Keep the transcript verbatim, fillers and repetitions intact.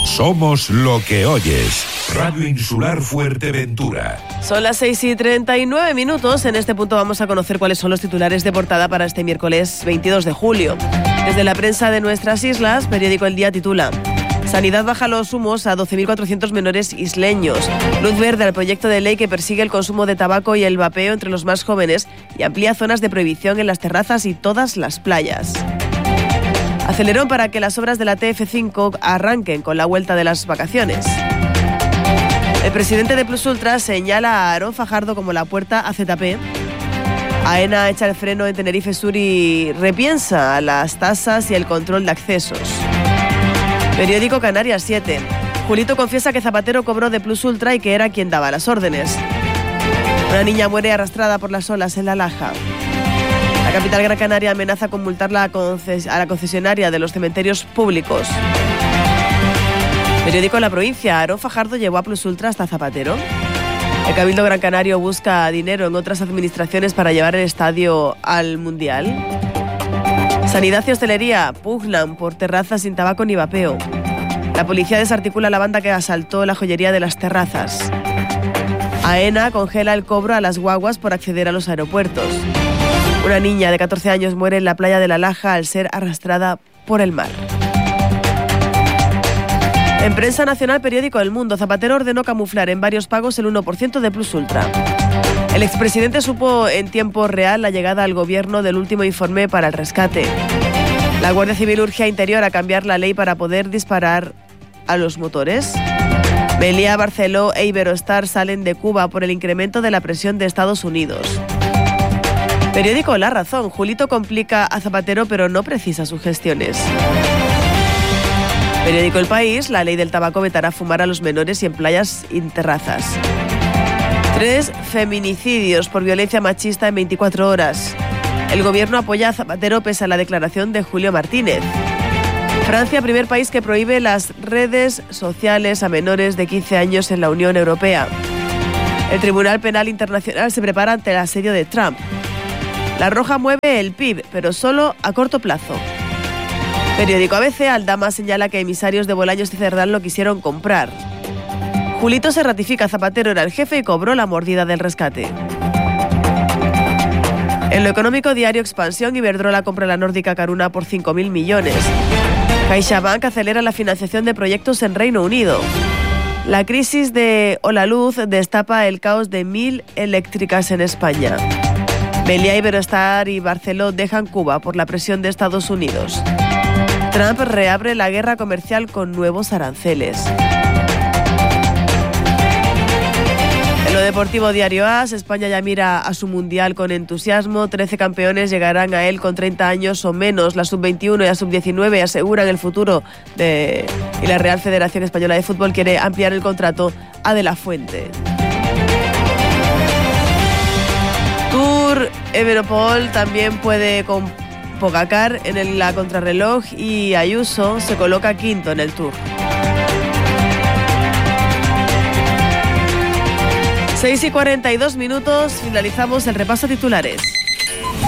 Somos lo que oyes. Radio Insular Fuerteventura. Son las seis y treinta y nueve minutos. En este punto vamos a conocer cuáles son los titulares de portada para este miércoles veintidós de julio. Desde la prensa de nuestras islas, periódico El Día titula: Sanidad baja los humos a doce mil cuatrocientos menores isleños. Luz verde al proyecto de ley que persigue el consumo de tabaco y el vapeo entre los más jóvenes y amplía zonas de prohibición en las terrazas y todas las playas. Acelerón para que las obras de la T F cinco arranquen con la vuelta de las vacaciones. El presidente de Plus Ultra señala a Aarón Fajardo como la puerta a Z P. AENA echa el freno en Tenerife Sur y repiensa las tasas y el control de accesos. Periódico Canarias siete. Julito confiesa que Zapatero cobró de Plus Ultra y que era quien daba las órdenes. Una niña muere arrastrada por las olas en La Laja. La capital Gran Canaria amenaza con multar a la concesionaria de los cementerios públicos. Periódico La Provincia. Aarón Fajardo llevó a Plus Ultra hasta Zapatero. El Cabildo Gran Canario busca dinero en otras administraciones para llevar el estadio al Mundial. Sanidad y hostelería pugnan por terrazas sin tabaco ni vapeo. La policía desarticula la banda que asaltó la joyería de Las Terrazas. AENA congela el cobro a las guaguas por acceder a los aeropuertos. Una niña de catorce años muere en la playa de La Laja al ser arrastrada por el mar. En prensa nacional, periódico El Mundo, Zapatero ordenó camuflar en varios pagos el uno por ciento de Plus Ultra. El expresidente supo en tiempo real la llegada al gobierno del último informe para el rescate. La Guardia Civil urge a Interior a cambiar la ley para poder disparar a los motores. Meliá, Barceló e Iberostar salen de Cuba por el incremento de la presión de Estados Unidos. Periódico La Razón. Julito complica a Zapatero pero no precisa sus gestiones. Periódico El País. La ley del tabaco vetará fumar a los menores y en playas y terrazas. Tres feminicidios por violencia machista en veinticuatro horas. El gobierno apoya a Zapatero pese a la declaración de Julio Martínez. Francia, primer país que prohíbe las redes sociales a menores de quince años en la Unión Europea. El Tribunal Penal Internacional se prepara ante el asedio de Trump. La Roja mueve el P I B, pero solo a corto plazo. Periódico A B C. Aldama señala que emisarios de Bolaños y Cerdán lo quisieron comprar. Julito se ratifica, Zapatero era el jefe y cobró la mordida del rescate. En lo económico, diario Expansión. Iberdrola compra la nórdica Caruna por cinco mil millones. CaixaBank acelera la financiación de proyectos en Reino Unido. La crisis de Holaluz destapa el caos de mil eléctricas en España. Meliá, Iberostar y Barceló dejan Cuba por la presión de Estados Unidos. Trump reabre la guerra comercial con nuevos aranceles. En lo deportivo, diario AS. España ya mira a su mundial con entusiasmo. trece campeones llegarán a él con treinta años o menos. La sub veintiuno y la sub diecinueve aseguran el futuro de... y la Real Federación Española de Fútbol quiere ampliar el contrato a De La Fuente. Tour Evenepoel también puede con Pogacar en el, la contrarreloj y Ayuso se coloca quinto en el Tour. seis y cuarenta y dos minutos, finalizamos el repaso a titulares.